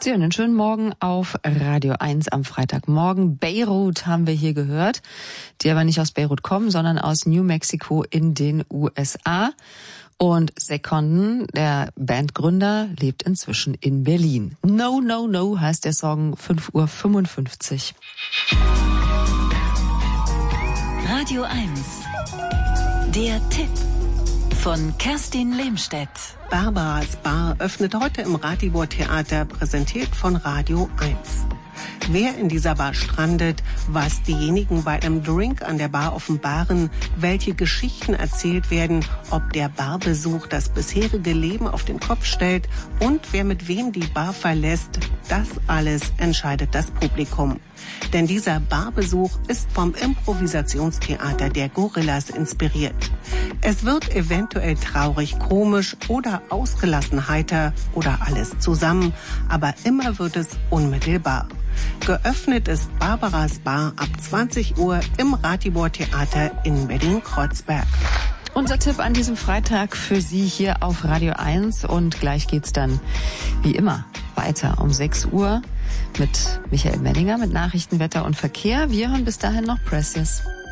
Sie hören einen schönen Morgen auf Radio 1 am Freitagmorgen. Beirut haben wir hier gehört, die aber nicht aus Beirut kommen, sondern aus New Mexico in den USA. Und Zack Condon, der Bandgründer, lebt inzwischen in Berlin. No, no, no heißt der Song, 5:55 Uhr. Radio 1, der Tipp von Kerstin Lehmstedt. Barbaras Bar öffnet heute im Ratibor Theater, präsentiert von Radio 1. Wer in dieser Bar strandet, was diejenigen bei einem Drink an der Bar offenbaren, welche Geschichten erzählt werden, ob der Barbesuch das bisherige Leben auf den Kopf stellt und wer mit wem die Bar verlässt, das alles entscheidet das Publikum. Denn dieser Barbesuch ist vom Improvisationstheater der Gorillas inspiriert. Es wird eventuell traurig, komisch oder ausgelassen heiter oder alles zusammen, aber immer wird es unmittelbar. Geöffnet ist Barbaras Bar ab 20 Uhr im Ratibor Theater in Berlin-Kreuzberg. Unser Tipp an diesem Freitag für Sie hier auf Radio 1 und gleich geht's dann wie immer weiter um 6 Uhr mit Michael Menninger mit Nachrichten, Wetter und Verkehr. Wir hören bis dahin noch Precious.